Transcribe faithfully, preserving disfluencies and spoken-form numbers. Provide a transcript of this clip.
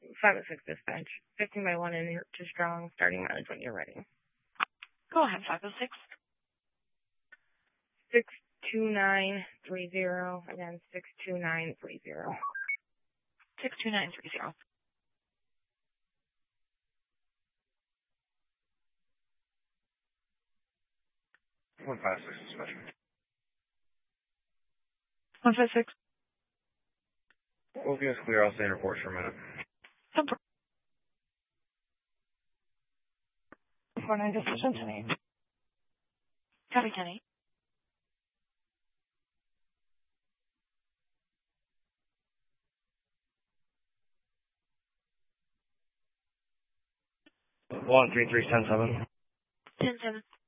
five oh six dispatch. fifteen by one in here to strong, starting mileage when you're ready. Go ahead, five oh six. six two nine three zero, again, six two nine three zero. six two nine three zero. one five six dispatch. one five six. Both units clear. I'll stay in report for a minute. No problem. four nine decision today. Copy, Kenny. One three three ten seven. ten seven.